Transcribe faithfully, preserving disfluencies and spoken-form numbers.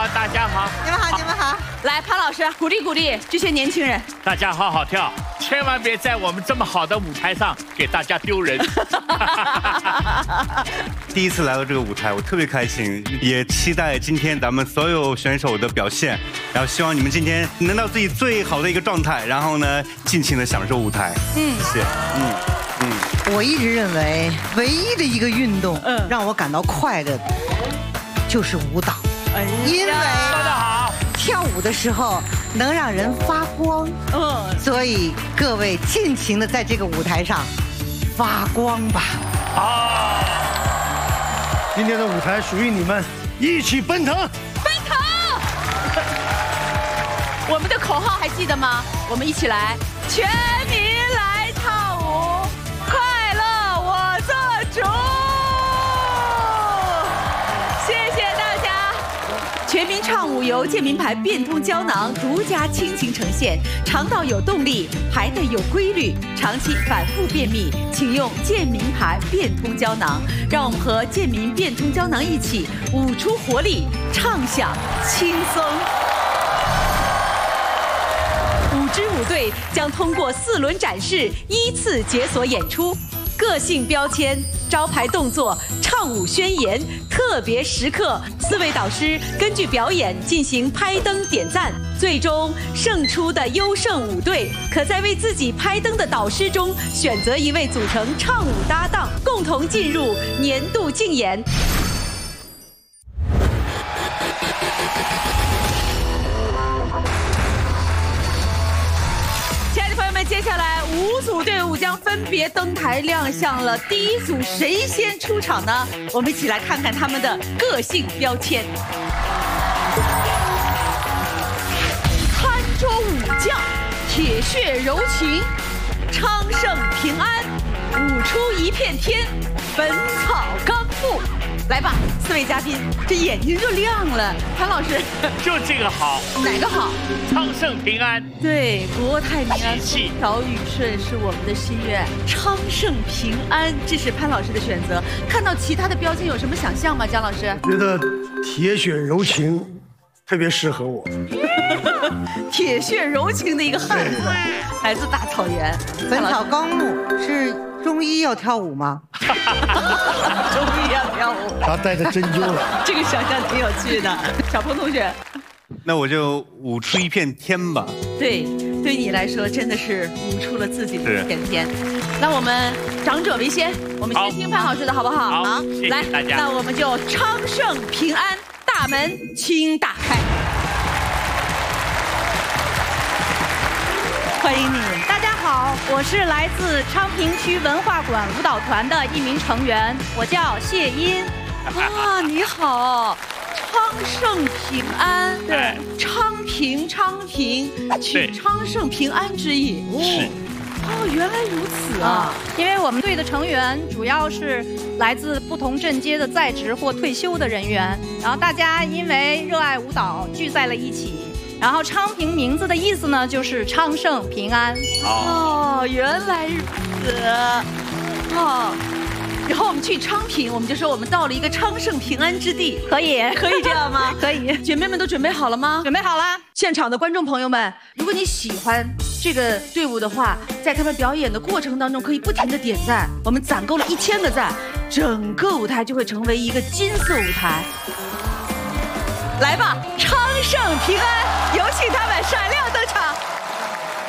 好，大家好， 你们好，你们好。 来，潘老师鼓励鼓励这些年轻人， 大家好好跳，千万别在我们这么好的舞台上给大家丢人。 第一次来到这个舞台，我特别开心，也期待今天咱们所有选手的表现，然后希望你们今天能到自己最好的一个状态，然后呢，尽情的享受舞台。嗯，谢谢。嗯嗯。 我一直认为，唯一的一个运动，嗯，让我感到快乐的，就是舞蹈。因为说得好， 跳舞的时候能让人发光，嗯，所以各位尽情的在这个舞台上发光吧。 好， 今天的舞台属于你们，一起奔腾！ 奔腾！我们的口号还记得吗？我们一起来，全民来跳舞，快乐我做主。全民唱舞由健民牌变通胶囊独家倾情呈现，肠道有动力，排得有规律，长期反复便秘，请用健民牌变通胶囊。让我们和健民变通胶囊一起舞出活力，畅享轻松。五支舞队将通过四轮展示依次解锁演出。个性标签、招牌动作、唱舞宣言、特别时刻，四位导师根据表演进行拍灯点赞，最终胜出的优胜舞队可在为自己拍灯的导师中选择一位组成唱舞搭档，共同进入年度竞演。接下来五组队伍将分别登台亮相了。第一组谁先出场呢？我们一起来看看他们的个性标签。餐桌武将，铁血柔情，昌盛平安，舞出一片天，本草纲目。来吧，四位嘉宾，这眼睛就亮了。潘老师， 就这个好， 哪个好？ 昌盛平安。 对，国泰民安，风调雨顺是我们的心愿。昌盛平安，这是潘老师的选择。看到其他的标签有什么想象吗？姜老师？ 觉得铁血柔情特别适合我。 铁血柔情的一个汉子，来自大草原。 本草纲目是中医要跳舞吗？ 中医要跳舞， 他带着针灸了。 这个想象挺有趣的。小鹏同学， 那我就舞出一片天吧。 对，对你来说真的是舞出了自己的一片天。那我们长者为先，我们先听潘老师的好不好？ 好，谢谢大家。 来，那我们就昌盛平安，大门请打开。欢迎你。 大家好，我是来自昌平区文化馆舞蹈团的一名成员，我叫谢茵。 啊，你好，昌盛平安，对，昌平昌平，取昌盛平安之意。 是。 哦，原来如此啊！ 因为我们队的成员主要是来自不同镇街的在职或退休的人员，然后大家因为热爱舞蹈聚在了一起。然后昌平名字的意思呢，就是昌盛平安。 哦，原来如此。哦，然后我们去昌平，我们就说我们到了一个昌盛平安之地， 可以， 可以这样吗？ 可以。 姐妹们都准备好了吗？ 准备好了。 现场的观众朋友们，如果你喜欢这个队伍的话，在他们表演的过程当中，可以不停的点赞。我们攒够了一千个赞，整个舞台就会成为一个金色舞台。来吧，昌盛平安。